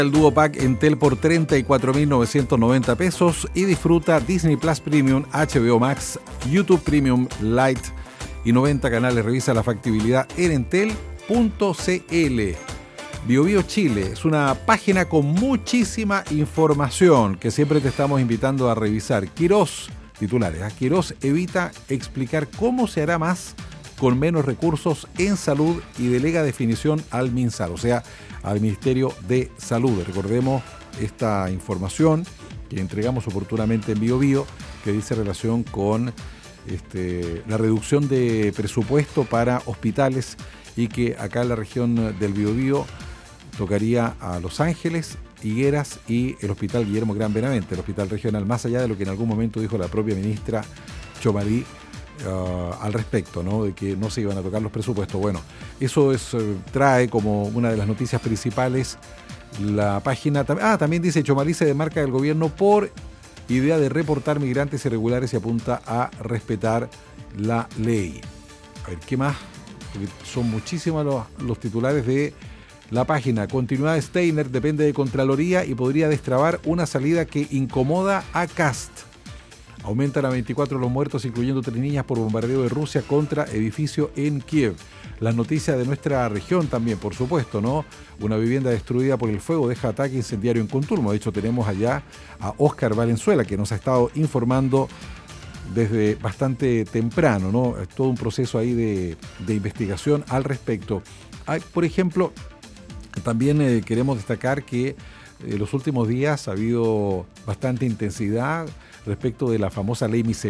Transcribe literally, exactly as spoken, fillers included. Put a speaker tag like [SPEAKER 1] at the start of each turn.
[SPEAKER 1] El Duo Pack Entel por treinta y cuatro mil novecientos noventa pesos y disfruta Disney Plus Premium, H B O Max, YouTube Premium Lite y noventa canales. Revisa la factibilidad en entel punto c l. BioBio Chile es una página con muchísima información que siempre te estamos invitando a revisar. Quirós, titulares, ¿eh? Quirós evita explicar cómo se hará más con menos recursos en salud y delega definición al MinSal, o sea, al Ministerio de Salud. Recordemos esta información que entregamos oportunamente en BioBio, que dice relación con este, la reducción de presupuesto para hospitales y que acá en la región del Biobío tocaría a Los Ángeles, Higueras y el Hospital Guillermo Gran Benavente, el hospital regional, más allá de lo que en algún momento dijo la propia ministra Chomalí uh, al respecto, ¿no? De que no se iban a tocar los presupuestos. Bueno, eso es, uh, trae como una de las noticias principales la página. Ah, también dice Chomalí se demarca del gobierno por idea de reportar migrantes irregulares y apunta a respetar la ley. A ver, ¿qué más? Porque son muchísimos los, los titulares de la página. Continuidad de Steiner depende de Contraloría y podría destrabar una salida que incomoda a Kast. Aumentan a veinticuatro los muertos, incluyendo tres niñas, por bombardeo de Rusia contra edificio en Kiev. Las noticias de nuestra región también, por supuesto, ¿no? Una vivienda destruida por el fuego deja ataque incendiario en Contulmo. De hecho, tenemos allá a Óscar Valenzuela, que nos ha estado informando desde bastante temprano, ¿no? Es todo un proceso ahí de, de investigación al respecto. Hay, por ejemplo, también eh, queremos destacar que en eh, los últimos días ha habido bastante intensidad respecto de la famosa ley